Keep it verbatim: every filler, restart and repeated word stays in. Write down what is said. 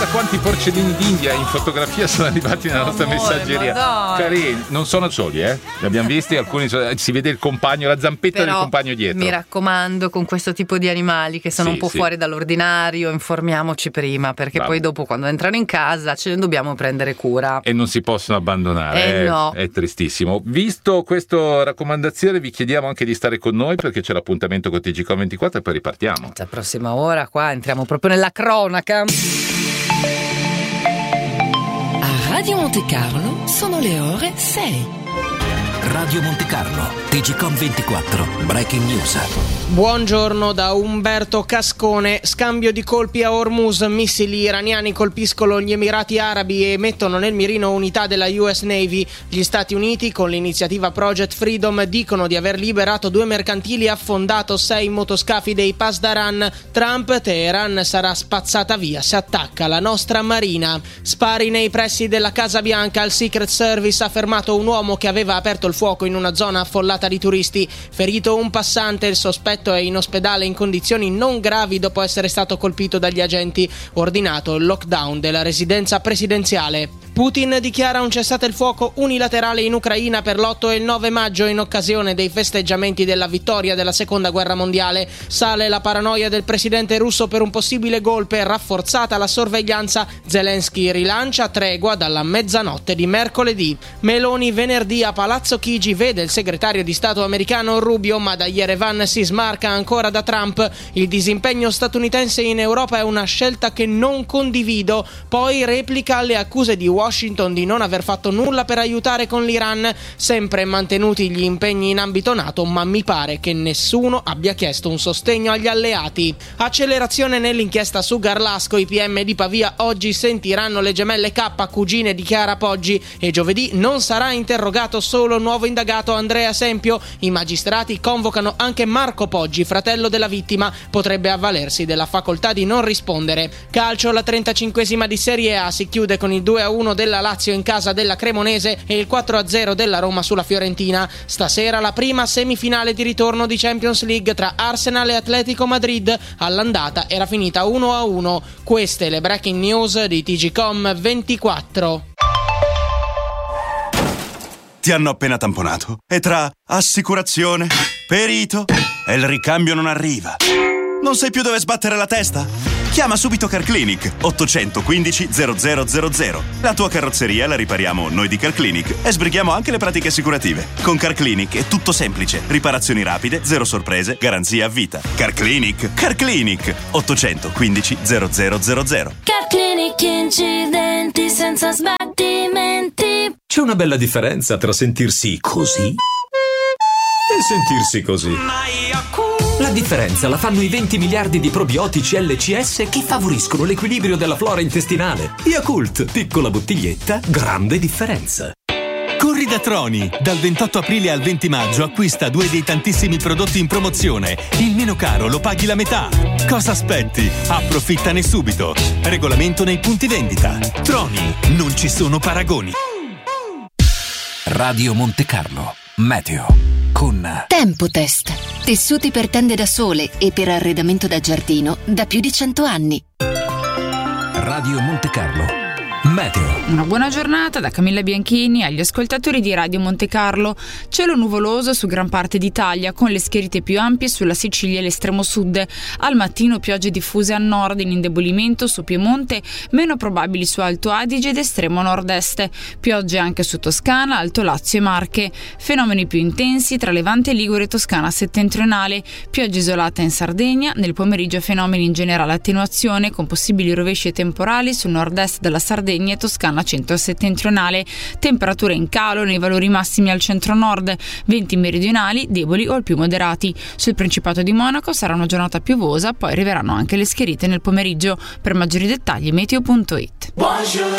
Quanti porcellini d'India in fotografia sono arrivati nella nostra Amore, messaggeria. Carini, non sono soli, eh? Li abbiamo visti, alcuni so- si vede il compagno, la zampetta Però, del compagno dietro. Mi raccomando, con questo tipo di animali che sono Sì, un po' sì. fuori dall'ordinario, informiamoci prima, perché Bravo. poi dopo quando entrano in casa ce ne dobbiamo prendere cura. E non si possono abbandonare, Eh, eh, no. è tristissimo. Visto questa raccomandazione, vi chiediamo anche di stare con noi perché c'è l'appuntamento con T G Com ventiquattro e poi ripartiamo. La prossima ora qua entriamo proprio nella cronaca. A Radio Monte Carlo sono le ore sei. Radio Monte Carlo, T G Com ventiquattro, Breaking News. Buongiorno da Umberto Cascone. Scambio di colpi a Hormuz. Missili iraniani colpiscono gli Emirati Arabi e mettono nel mirino unità della U S Navy. Gli Stati Uniti, con l'iniziativa Project Freedom, dicono di aver liberato due mercantili e affondato sei motoscafi dei Pasdaran. Trump: Teheran sarà spazzata via se attacca la nostra marina. Spari nei pressi della Casa Bianca. Il Secret Service ha fermato un uomo che aveva aperto il fuoco in una zona affollata di turisti. Ferito un passante, il sospetto è in ospedale in condizioni non gravi dopo essere stato colpito dagli agenti. Ordinato il lockdown della residenza presidenziale. Putin dichiara un cessate il fuoco unilaterale in Ucraina per l'otto e il nove maggio in occasione dei festeggiamenti della vittoria della seconda guerra mondiale. Sale la paranoia del presidente russo per un possibile golpe, rafforzata la sorveglianza. Zelensky rilancia tregua dalla mezzanotte di mercoledì. Meloni venerdì a Palazzo Chigi vede il segretario di Stato americano Rubio, ma da Yerevan si smarca ancora da Trump. Il disimpegno statunitense in Europa è una scelta che non condivido. Poi replica le accuse di Washington di non aver fatto nulla per aiutare con l'Iran. Sempre mantenuti gli impegni in ambito NATO, ma mi pare che nessuno abbia chiesto un sostegno agli alleati. Accelerazione nell'inchiesta su Garlasco. I P M di Pavia oggi sentiranno le gemelle K, cugine di Chiara Poggi, e giovedì non sarà interrogato solo il nuovo indagato Andrea Sempio. I magistrati convocano anche Marco Poggi, fratello della vittima. Potrebbe avvalersi della facoltà di non rispondere. Calcio, la trentacinquesima di Serie A si chiude con il due a uno della Lazio in casa della Cremonese e il quattro a zero della Roma sulla Fiorentina. Stasera la prima semifinale di ritorno di Champions League tra Arsenal e Atletico Madrid. All'andata era finita uno a uno. Queste le breaking news di T G Com ventiquattro. Ti hanno appena tamponato e tra assicurazione, perito e il ricambio non arriva. Non sai più dove sbattere la testa? Chiama subito CarClinic ottocentoquindici zero zero zero zero. La tua carrozzeria la ripariamo noi di CarClinic e sbrighiamo anche le pratiche assicurative. Con CarClinic è tutto semplice. Riparazioni rapide, zero sorprese, garanzia a vita. CarClinic, CarClinic ottocentoquindici zero zero zero zero. CarClinic, incidenti senza sbattimenti. C'è una bella differenza tra sentirsi così e sentirsi così. La differenza la fanno i venti miliardi di probiotici L C S che favoriscono l'equilibrio della flora intestinale. Yakult, piccola bottiglietta, grande differenza. Corri da Troni! Dal ventotto aprile al venti maggio acquista due dei tantissimi prodotti in promozione. Il meno caro lo paghi la metà. Cosa aspetti? Approfittane subito. Regolamento nei punti vendita. Troni, non ci sono paragoni. Radio Monte Carlo, Meteo. Con Tempotest. Tessuti per tende da sole e per arredamento da giardino da più di cento anni. Radio Monte Carlo, Meteo. Una buona giornata da Camilla Bianchini agli ascoltatori di Radio Monte Carlo. Cielo nuvoloso su gran parte d'Italia con le schiarite più ampie sulla Sicilia e l'estremo sud. Al mattino piogge diffuse a nord in indebolimento su Piemonte, meno probabili su Alto Adige ed estremo nord-est. Piogge anche su Toscana, Alto Lazio e Marche. Fenomeni più intensi tra Levante, Ligure e Toscana settentrionale. Piogge isolate in Sardegna. Nel pomeriggio fenomeni in generale attenuazione con possibili rovesci e temporali sul nord-est della Sardegna e Toscana centro-settentrionale. Temperature in calo nei valori massimi al centro-nord, venti meridionali deboli o al più moderati. Sul Principato di Monaco sarà una giornata piovosa, poi arriveranno anche le schiarite nel pomeriggio. Per maggiori dettagli meteo punto it. Buongiorno